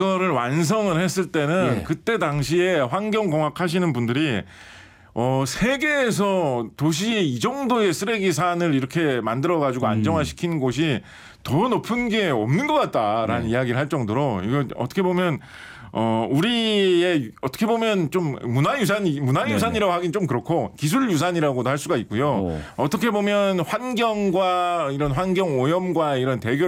그거를 완성을 했을 때는 예. 그때 당시에 환경공학 하시는 분들이 세계에서 도시에 이 정도의 쓰레기산을 이렇게 만들어가지고 안정화시킨 곳이 더 높은 게 없는 것 같다라는 이야기를 할 정도로 이거 어떻게 보면 우리의 어떻게 보면 좀 문화유산이라고 하긴 좀 그렇고 기술유산이라고도 할 수가 있고요. 어떻게 보면 환경과 이런 환경 오염과 이런 대결